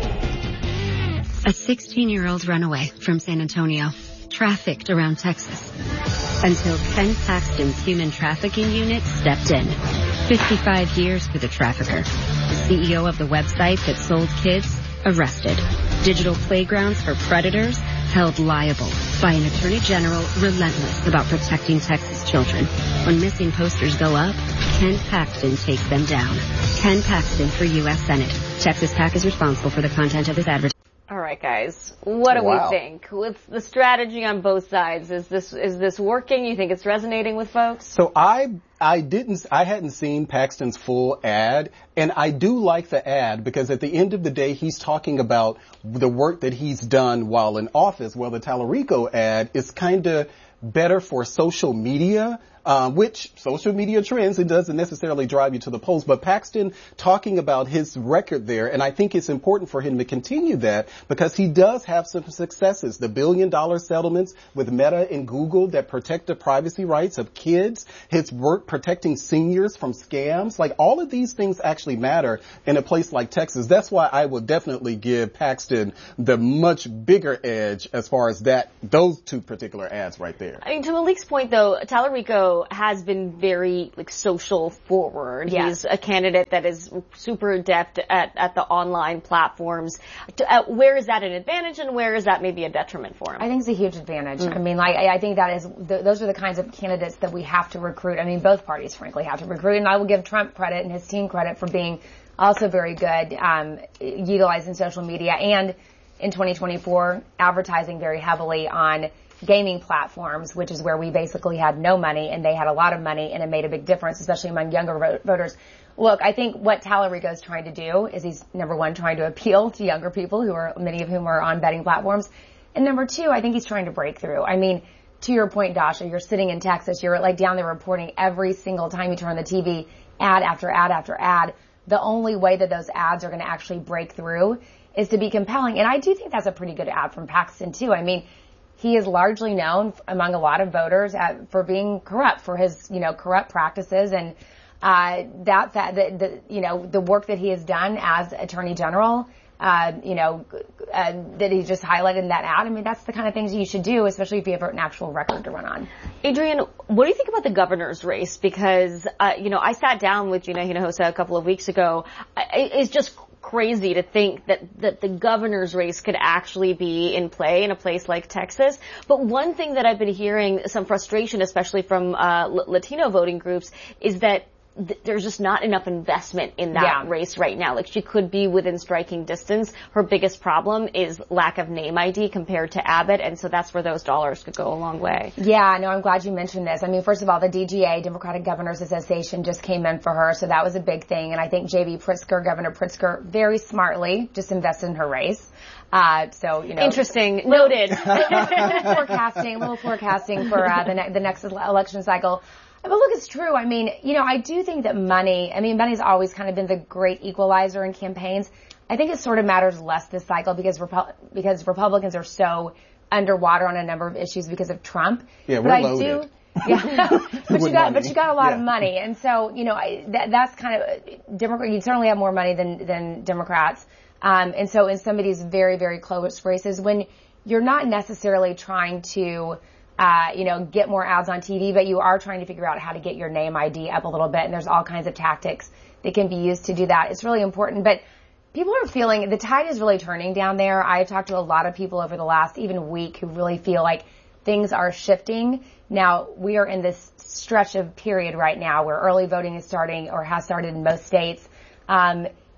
A sixteen-year-old runaway from San Antonio, trafficked around Texas, until Ken Paxton's human trafficking unit stepped in. fifty-five years for the trafficker. The C E O of the website that sold kids, arrested. Digital playgrounds for predators, held liable by an attorney general relentless about protecting Texas children. When missing posters go up, Ken Paxton takes them down. Ken Paxton for U S Senate. Texas PAC is responsible for the content of this advertisement. All right, guys. What do Wow. we think? With the strategy on both sides, is this is this working? You think it's resonating with folks? So I I didn't I hadn't seen Paxton's full ad, and I do like the ad because at the end of the day he's talking about the work that he's done while in office. Well, the Tallarico ad is kind of better for social media. Um, which social media trends, it doesn't necessarily drive you to the polls, but Paxton talking about his record there, and I think it's important for him to continue that because he does have some successes. The billion dollar settlements with Meta and Google that protect the privacy rights of kids, his work protecting seniors from scams, like all of these things actually matter in a place like Texas. That's why I will definitely give Paxton the much bigger edge as far as that, those two particular ads right there. I mean, to Malik's point, though, Tallarico has been very like social forward. Yeah. He's a candidate that is super adept at, at the online platforms. To, uh, where is that an advantage, and where is that maybe a detriment for him? I think it's a huge advantage. Mm. I mean, like, I, I think that is, th- those are the kinds of candidates that we have to recruit. I mean, both parties, frankly, have to recruit. And I will give Trump credit and his team credit for being also very good, um, utilizing social media and in twenty twenty-four advertising very heavily on gaming platforms, which is where we basically had no money and they had a lot of money, and it made a big difference, especially among younger vo- voters. Look, I think what Tallarico is trying to do is he's, number one, trying to appeal to younger people who are, many of whom are on betting platforms. And number two, I think he's trying to break through. I mean, to your point, Dasha, you're sitting in Texas, you're like down there reporting every single time you turn on the T V, ad after ad after ad. The only way that those ads are going to actually break through is to be compelling. And I do think that's a pretty good ad from Paxton too. I mean, he is largely known among a lot of voters at, for being corrupt, for his, you know, corrupt practices, and uh, that, that the, the, you know, the work that he has done as Attorney General, uh, you know, uh, that he just highlighted in that ad. I mean, that's the kind of things you should do, especially if you have an actual record to run on. Adrian, what do you think about the governor's race? Because, uh, you know, I sat down with Gina Hinojosa a couple of weeks ago. I, it's just crazy to think that, that the governor's race could actually be in play in a place like Texas. But one thing that I've been hearing some frustration, especially from uh, Latino voting groups, is that th- there's just not enough investment in that yeah. race right now. Like, she could be within striking distance. Her biggest problem is lack of name I D compared to Abbott, and so that's where those dollars could go a long way. Yeah, no, I'm glad you mentioned this. I mean, first of all, the D G A, Democratic Governors Association, just came in for her, so that was a big thing. And I think J B Pritzker, Governor Pritzker, very smartly just invested in her race. Uh, so, you know. Interesting. Noted. forecasting, a little forecasting for uh, the, ne- the next election cycle. But look, it's true. I mean, you know, I do think that money, I mean, money's always kind of been the great equalizer in campaigns. I think it sort of matters less this cycle because Repu- because Republicans are so underwater on a number of issues because of Trump. Yeah, but we're I loaded. do, yeah, but you got, money. but you got a lot yeah. of money, and so you know I, that, that's kind of Democrat. You certainly have more money than than Democrats, um, and so in some of these very very close races, when you're not necessarily trying to, uh, you know, get more ads on T V, but you are trying to figure out how to get your name I D up a little bit, and there's all kinds of tactics that can be used to do that. It's really important, but people are feeling the tide is really turning down there. I talked to a lot of people over the last even week who really feel like things are shifting. Now, we are in this stretch of period right now where early voting is starting or has started in most states. Um,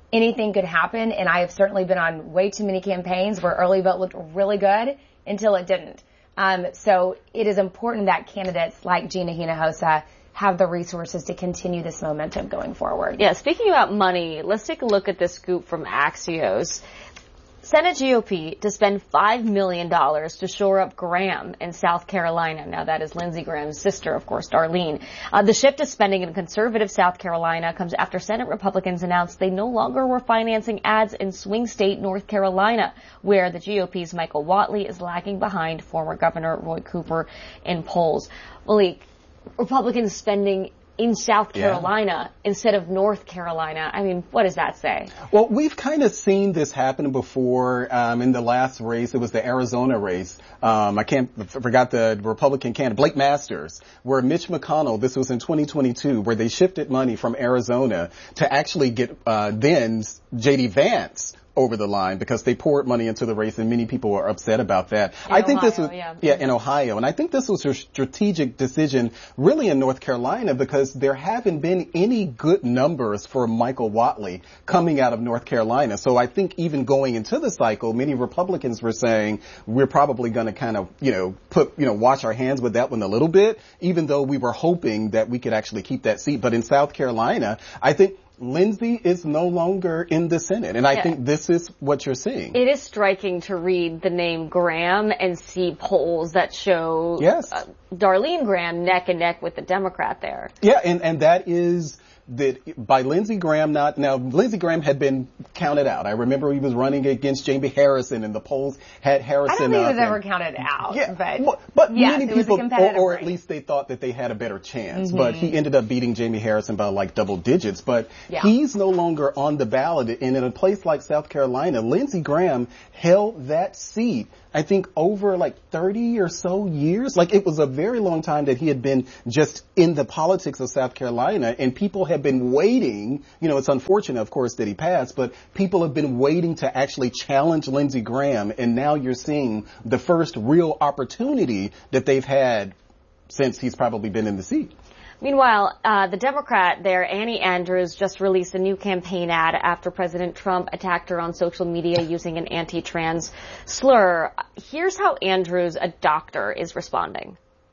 anything could happen, and I have certainly been on way too many campaigns where early vote looked really good until it didn't. Um, so it is important that candidates like Gina Hinojosa have the resources to continue this momentum going forward. Yeah, speaking about money, let's take a look at this scoop from Axios. Senate G O P to spend five million dollars to shore up Graham in South Carolina. Now, that is Lindsey Graham's sister, of course, Darlene. Uh, the shift of spending in conservative South Carolina comes after Senate Republicans announced they no longer were financing ads in swing state North Carolina, where the G O P's Michael Whatley is lagging behind former Governor Roy Cooper in polls. Malik, Republicans spending in South Carolina yeah. instead of North Carolina. I mean, what does that say? Well, we've kind of seen this happen before. Um, in the last race, it was the Arizona race. Um, I can't I forgot the Republican candidate, Blake Masters, where Mitch McConnell, this was in twenty twenty-two, where they shifted money from Arizona to actually get uh, then J D Vance over the line because they poured money into the race, and many people were upset about that. In I think Ohio, this was yeah. yeah in Ohio, and I think this was a strategic decision really in North Carolina because there haven't been any good numbers for Michael Whatley coming out of North Carolina. So I think even going into the cycle, many Republicans were saying we're probably going to kind of you know put you know wash our hands with that one a little bit, even though we were hoping that we could actually keep that seat. But in South Carolina, I think Lindsey is no longer in the Senate, and I yeah. think this is what you're seeing. It is striking to read the name Graham and see polls that show yes. uh, Darlene Graham neck and neck with the Democrat there. Yeah, and, and that is that by Lindsey Graham not, now Lindsey Graham had been counted out. I remember he was running against Jamie Harrison and the polls had Harrison I don't think up. he was ever counted out. Yeah, but, but, but yes, many people, or, or at race. least they thought that they had a better chance. Mm-hmm. But he ended up beating Jamie Harrison by like double digits. But yeah. he's no longer on the ballot. And in a place like South Carolina, Lindsey Graham held that seat, I think, over like thirty or so years. Like it was a very long time that he had been just in the politics of South Carolina, and people have been waiting. You know, it's unfortunate, of course, that he passed, but people have been waiting to actually challenge Lindsey Graham, and now you're seeing the first real opportunity that they've had since he's probably been in the seat. Meanwhile, uh, the Democrat there, Annie Andrews, just released a new campaign ad after President Trump attacked her on social media using an anti-trans slur. Here's how Andrews, a doctor, is responding.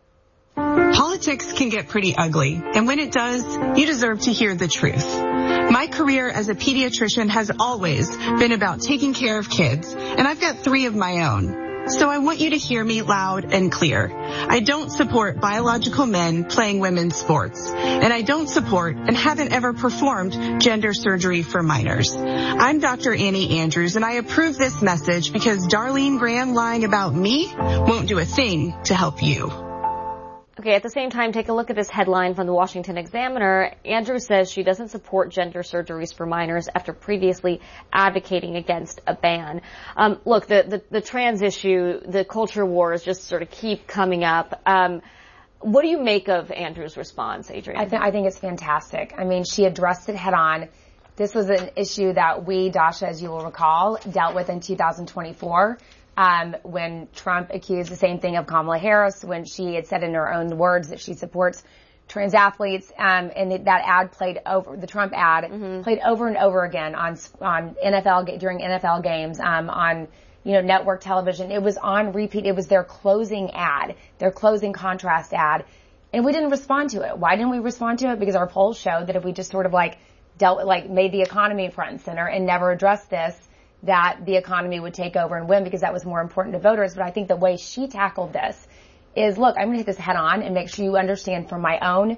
Politics can get pretty ugly, and when it does, you deserve to hear the truth. My career as a pediatrician has always been about taking care of kids, and I've got three of my own. So I want you to hear me loud and clear. I don't support biological men playing women's sports, and I don't support and haven't ever performed gender surgery for minors. I'm Doctor Annie Andrews, and I approve this message because Darlene Graham lying about me won't do a thing to help you. Okay, at the same time, take a look at this headline from the Washington Examiner. Andrews says she doesn't support gender surgeries for minors after previously advocating against a ban. Um, look, the, the, the trans issue, the culture wars just sort of keep coming up. Um, what do you make of Andrews' response, Adrienne? I, th- I think it's fantastic. I mean, she addressed it head on. This was an issue that we, Dasha, as you will recall, dealt with in two thousand twenty-four. Um, when Trump accused the same thing of Kamala Harris, when she had said in her own words that she supports trans athletes, um, and that ad played over, the Trump ad mm-hmm. played over and over again on, on N F L, during N F L games, um, on, you know, network television. It was on repeat. It was their closing ad, their closing contrast ad. And we didn't respond to it. Why didn't we respond to it? Because our polls showed that if we just sort of like dealt, like made the economy front and center and never addressed this, that the economy would take over and win because that was more important to voters. But I think the way she tackled this is, look, I'm going to hit this head on and make sure you understand from my own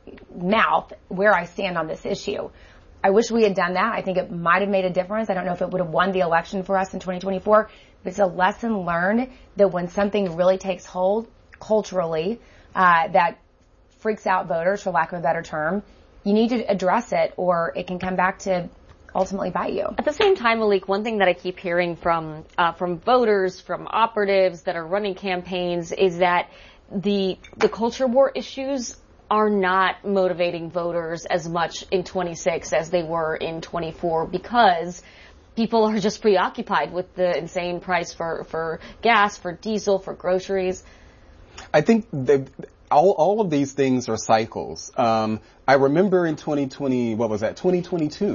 mouth where I stand on this issue. I wish we had done that. I think it might have made a difference. I don't know if it would have won the election for us in twenty twenty-four, but it's a lesson learned that when something really takes hold culturally, uh, that freaks out voters, for lack of a better term, you need to address it or it can come back to ultimately bite you. At the same time, Malik, one thing that I keep hearing from uh, from voters, from operatives that are running campaigns, is that the the culture war issues are not motivating voters as much in twenty-six as they were in twenty-four because people are just preoccupied with the insane price for, for gas, for diesel, for groceries. I think that all, all of these things are cycles. Um, I remember in twenty twenty, what was that, twenty twenty-two,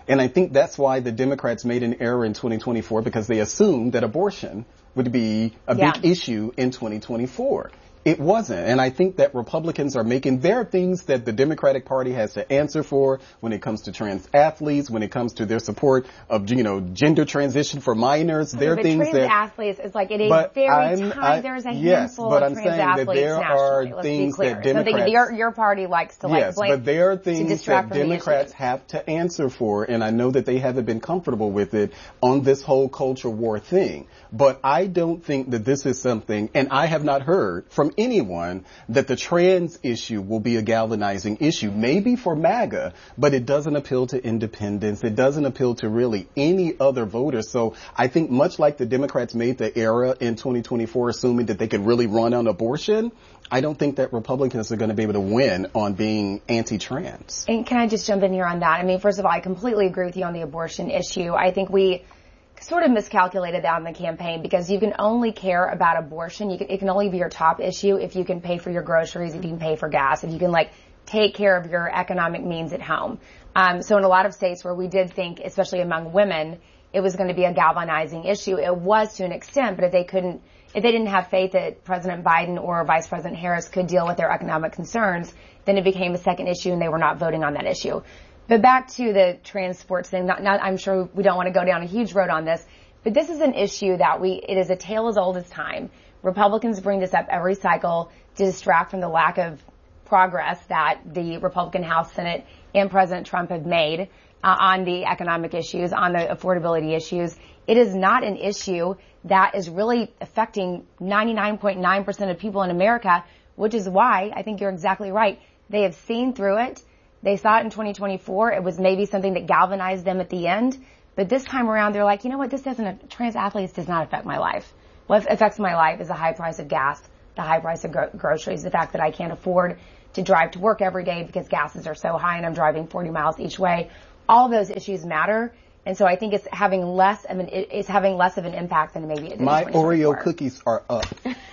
And I think that's why the Democrats made an error in twenty twenty-four, because they assumed that abortion would be a Yeah. big issue in twenty twenty-four. It wasn't. And I think that Republicans are making, there are things that the Democratic Party has to answer for when it comes to trans athletes, when it comes to their support of, you know, gender transition for minors. There are but things trans that... athletes is like at a But very I'm- time I- there's a yes, handful but of I'm trans saying that athletes there nationally. are Let's things be clear. that Something Democrats- your your party likes to like yes, blame, but there are to things distract that from the Democrats issues. have to answer for, and I know that they haven't been comfortable with it on this whole culture war thing. But I don't think that this is something, and I have not heard from anyone that the trans issue will be a galvanizing issue. Maybe for MAGA, but it doesn't appeal to independents. It doesn't appeal to really any other voters. So I think much like the Democrats made the error in twenty twenty-four, assuming that they could really run on abortion, I don't think that Republicans are going to be able to win on being anti-trans. And can I just jump in here on that? I mean, first of all, I completely agree with you on the abortion issue. I think we sort of miscalculated that in the campaign, because you can only care about abortion. You can, it can only be your top issue if you can pay for your groceries, if you can pay for gas, if you can like take care of your economic means at home. Um, so in a lot of states where we did think, especially among women, it was going to be a galvanizing issue, it was to an extent, but if they couldn't, if they didn't have faith that President Biden or Vice President Harris could deal with their economic concerns, then it became a second issue and they were not voting on that issue. But back to the trans sports thing, not, not, I'm sure we don't want to go down a huge road on this, but this is an issue that we, it is a tale as old as time. Republicans bring this up every cycle to distract from the lack of progress that the Republican House, Senate, and President Trump have made uh, on the economic issues, on the affordability issues. It is not an issue that is really affecting ninety-nine point nine percent of people in America, which is why I think you're exactly right. They have seen through it. They saw it in twenty twenty-four. It was maybe something that galvanized them at the end. But this time around, they're like, you know what? This doesn't, trans athletes does not affect my life. What affects my life is the high price of gas, the high price of gro- groceries, the fact that I can't afford to drive to work every day because gases are so high and I'm driving forty miles each way. All those issues matter. And so I think it's having less of an, it's having less of an impact than maybe it did in My twenty twenty-four. Oreo cookies are up.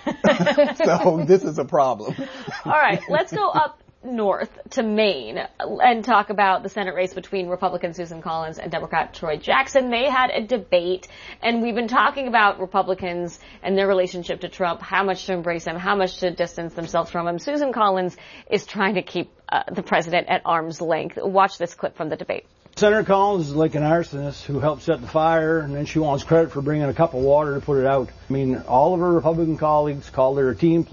So this is a problem. All right, let's go up north to Maine and talk about the Senate race between Republican Susan Collins and Democrat Troy Jackson. They had a debate, and we've been talking about Republicans and their relationship to Trump, how much to embrace him, how much to distance themselves from him. Susan Collins is trying to keep uh, the president at arm's length. Watch this clip from the debate. Senator Collins is like an arsonist who helped set the fire, and then she wants credit for bringing a cup of water to put it out. I mean, all of her Republican colleagues called her a team player.